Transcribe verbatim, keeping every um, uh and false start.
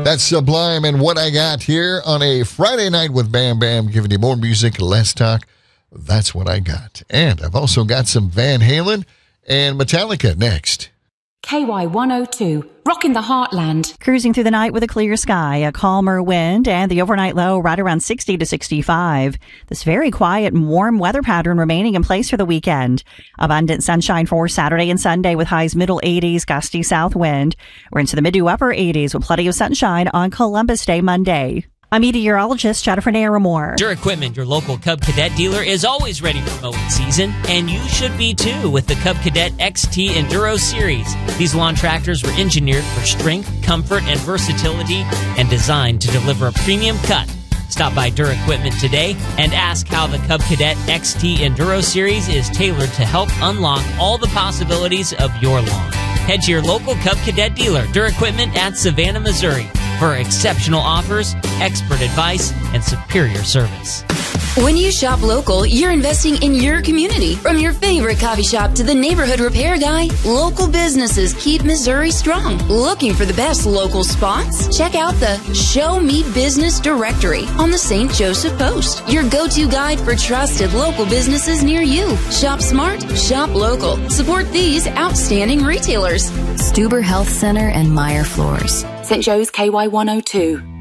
That's Sublime and What I Got here on a Friday night with Bam Bam, giving you more music, less talk. That's what I got. And I've also got some Van Halen and Metallica next. K Y one oh two, rocking the heartland. Cruising through the night with a clear sky, a calmer wind, and the overnight low right around sixty to sixty-five. This very quiet and warm weather pattern remaining in place for the weekend. Abundant sunshine for Saturday and Sunday with highs middle eighties, gusty south wind. We're into the mid to upper eighties with plenty of sunshine on Columbus Day Monday. I'm meteorologist Jennifer Naramore. Dura Equipment, your local Cub Cadet dealer, is always ready for mowing season, and you should be too with the Cub Cadet X T Enduro Series. These lawn tractors were engineered for strength, comfort, and versatility, and designed to deliver a premium cut. Stop by Dura Equipment today and ask how the Cub Cadet X T Enduro Series is tailored to help unlock all the possibilities of your lawn. Head to your local Cub Cadet dealer, Dura Equipment at Savannah, Missouri, for exceptional offers, expert advice, and superior service. When you shop local, you're investing in your community. From your favorite coffee shop to the neighborhood repair guy, local businesses keep Missouri strong. Looking for the best local spots? Check out the Show Me Business Directory on the Saint Joseph Post, your go-to guide for trusted local businesses near you. Shop smart, shop local. Support these outstanding retailers. Stuber Health Center and Meyer Floors. Saint Joe's K Y one oh two.